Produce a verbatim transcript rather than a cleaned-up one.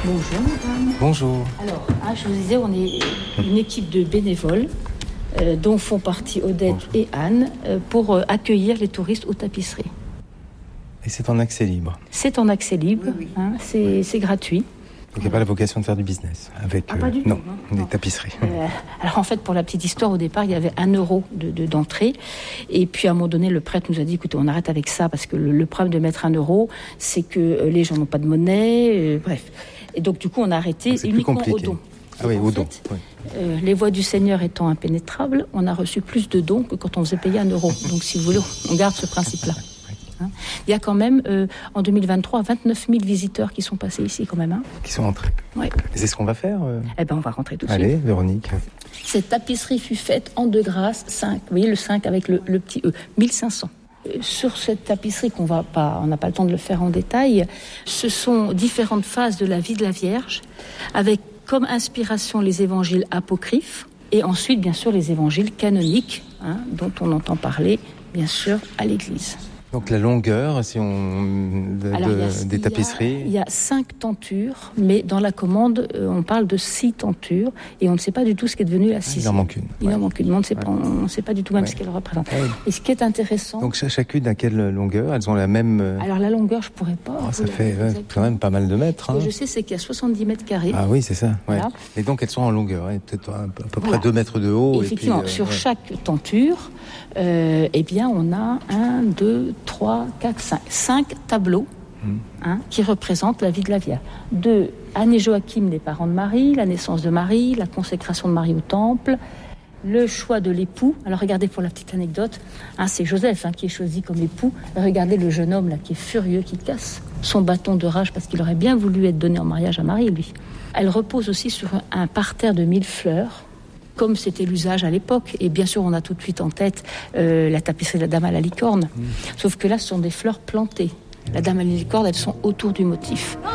Bonjour madame. Bonjour. Alors, hein, je vous disais, on est une équipe de bénévoles euh, dont font partie Odette Bonjour. et Anne euh, pour euh, accueillir les touristes aux tapisseries. Et c'est en accès libre? C'est en accès libre, oui, oui. Hein, c'est, oui. c'est gratuit. Donc il n'y a pas la vocation de faire du business avec ah, pas du euh, tout, non, non, des non. tapisseries. Euh, alors en fait, pour la petite histoire, au départ, il y avait un euro de, de, d'entrée. Et puis à un moment donné, le prêtre nous a dit, écoutez, on arrête avec ça, parce que le, le problème de mettre un euro, c'est que euh, les gens n'ont pas de monnaie, euh, bref. Et donc du coup, on a arrêté c'est uniquement plus au don. Ah oui, en au fait, don. Oui. Euh, les voies du Seigneur étant impénétrables, on a reçu plus de dons que quand on faisait payer un euro. Donc si vous voulez, on garde ce principe-là. Hein. Il y a quand même, euh, en deux mille vingt-trois, vingt-neuf mille visiteurs qui sont passés ici quand même. Hein. Qui sont entrés. Oui. Et c'est ce qu'on va faire euh... Eh bien, on va rentrer tout de Allez, suite. Allez, Véronique. Cette tapisserie fut faite en de grâce, cinq. Vous voyez le cinq avec le, le petit E, mille cinq cents. Sur cette tapisserie, qu'on va pas, on n'a pas le temps de le faire en détail, ce sont différentes phases de la vie de la Vierge, avec comme inspiration les évangiles apocryphes, et ensuite, bien sûr, les évangiles canoniques, hein, dont on entend parler, bien sûr, à l'Église. Donc la longueur, si on de, Alors, de, il y a, des tapisseries. Il y, a, il y a cinq tentures, mais dans la commande, euh, on parle de six tentures, et on ne sait pas du tout ce qui est devenu la sixième. Il en manque une. Il ouais. en manque une. On ne sait, ouais. pas, on ne sait pas du tout même ouais. ce qu'elle représente. Ouais. Et ce qui est intéressant. Donc chacune à quelle longueur? Elles ont la même. Euh... Alors la longueur, je pourrais pas. Oh, ça fait ouais, quand même pas mal de mètres. Hein. Ce que je sais, c'est qu'il y a soixante-dix mètres carrés. Ah oui, c'est ça. Ouais. Voilà. Et donc elles sont en longueur, hein, peut-être à peu près voilà. deux mètres de haut. Et effectivement, et puis, euh, sur ouais. chaque tenture, euh, eh bien, on a un, deux, trois, quatre, cinq, cinq tableaux mmh. hein, qui représentent la vie de la Vierge. De Anne et Joachim, les parents de Marie, la naissance de Marie, la consécration de Marie au temple, le choix de l'époux. Alors regardez pour la petite anecdote, hein, c'est Joseph hein, qui est choisi comme époux. Regardez le jeune homme là qui est furieux, qui casse son bâton de rage parce qu'il aurait bien voulu être donné en mariage à Marie, lui. Elle repose aussi sur un parterre de mille fleurs, comme c'était l'usage à l'époque. Et bien sûr, on a tout de suite en tête euh, la tapisserie de la Dame à la licorne. Mmh. Sauf que là, ce sont des fleurs plantées. La Dame à la licorne, elles sont autour du motif.